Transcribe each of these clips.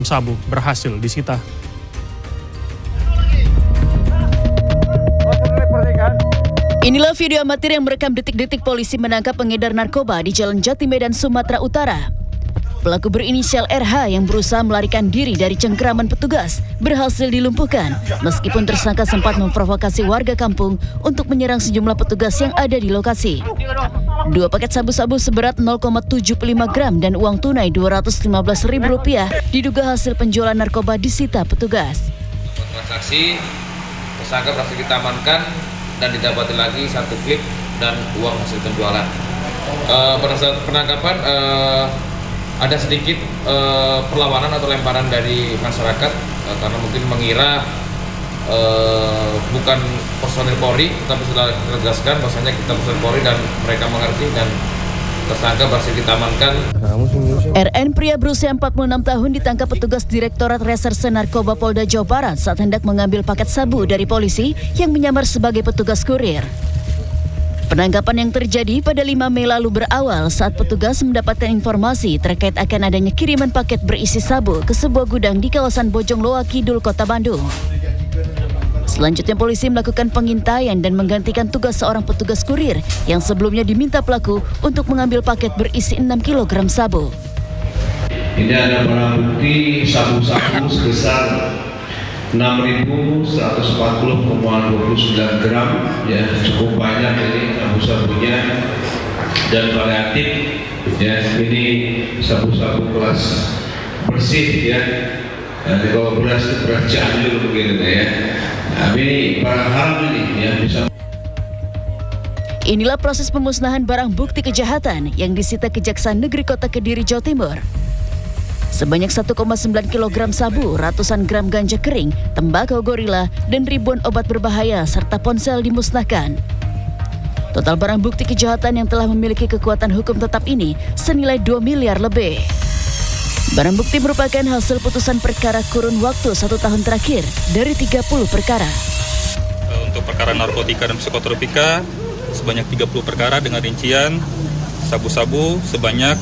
sabu berhasil disita. Inilah video amatir yang merekam detik-detik polisi menangkap pengedar narkoba di Jalan Jati Medan, Sumatera Utara. Pelaku berinisial RH yang berusaha melarikan diri dari cengkeraman petugas berhasil dilumpuhkan meskipun tersangka sempat memprovokasi warga kampung untuk menyerang sejumlah petugas yang ada di lokasi. 2 paket sabu-sabu seberat 0,75 gram dan uang tunai Rp215.000 diduga hasil penjualan narkoba disita petugas. Transaksi, tersangka berhasil kita amankan dan didapati lagi 1 klip dan uang hasil penjualan. Pada saat penangkapan ada sedikit perlawanan atau lemparan dari masyarakat karena mungkin mengira bukan personil Polri, tapi sudah kita jelaskan bahwasanya kita personil Polri dan mereka mengerti dan tersangka berhasil kita amankan. RN pria berusia 46 tahun ditangkap petugas Direktorat Reserse Narkoba Polda Jawa Barat saat hendak mengambil paket sabu dari polisi yang menyamar sebagai petugas kurir. Penangkapan yang terjadi pada 5 Mei lalu berawal saat petugas mendapatkan informasi terkait akan adanya kiriman paket berisi sabu ke sebuah gudang di kawasan Bojongloa Kidul, Kota Bandung. Selanjutnya polisi melakukan pengintaian dan menggantikan tugas seorang petugas kurir yang sebelumnya diminta pelaku untuk mengambil paket berisi 6 kg sabu. Ini ada barang bukti sabu-sabu sebesar 6.140,29 gram, ya cukup banyak ini sabu-sabunya dan variatif, ya ini sabu-sabu kelas bersih, ya. Kalau beras itu beras Cianjur begitu ya. Nah, ini barang haram ini, ya bisa. Inilah proses pemusnahan barang bukti kejahatan yang disita Kejaksaan Negeri Kota Kediri, Jawa Timur. Sebanyak 1,9 kg sabu, ratusan gram ganja kering, tembakau gorila, dan ribuan obat berbahaya serta ponsel dimusnahkan. Total barang bukti kejahatan yang telah memiliki kekuatan hukum tetap ini senilai 2 miliar lebih. Barang bukti merupakan hasil putusan perkara kurun waktu 1 tahun terakhir dari 30 perkara. Untuk perkara narkotika dan psikotropika sebanyak 30 perkara dengan rincian sabu-sabu sebanyak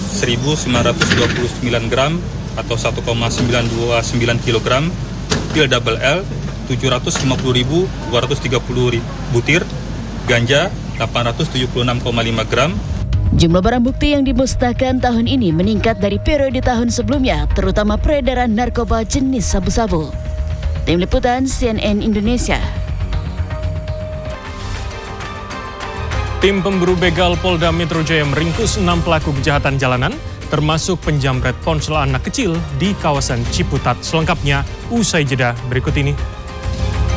1.929 gram atau 1,929 kg, pil double L 750.230 butir, ganja 876,5 gram. Jumlah barang bukti yang dimusnahkan tahun ini meningkat dari periode tahun sebelumnya, terutama peredaran narkoba jenis sabu-sabu. Tim Liputan CNN Indonesia. Tim pemburu begal Polda Metro Jaya meringkus 6 pelaku kejahatan jalanan, termasuk penjamret ponsel anak kecil di kawasan Ciputat. Selengkapnya usai jeda berikut ini.